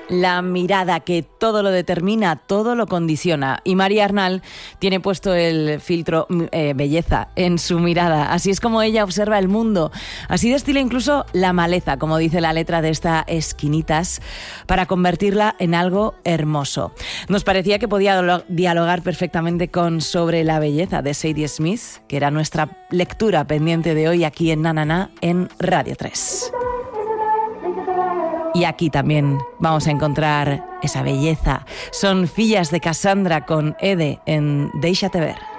La mirada que todo lo determina, todo lo condiciona. Y María Arnal tiene puesto el filtro belleza en su mirada. Así es como ella observa el mundo. Así destila incluso la maleza, como dice la letra de esta Esquinitas, para convertirla en algo hermoso. Nos parecía que podía dialogar perfectamente con Sobre la belleza de Sadie Smith, que era nuestra lectura pendiente de hoy aquí en Na Na Na en Radio 3. Y aquí también vamos a encontrar esa belleza. Son Fillas de Cassandra con Ede en Déixate Ver.